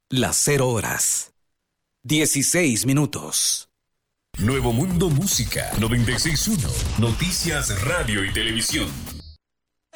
Las 0 horas. 16 minutos. Nuevo Mundo Música 96.1. Noticias, radio y televisión.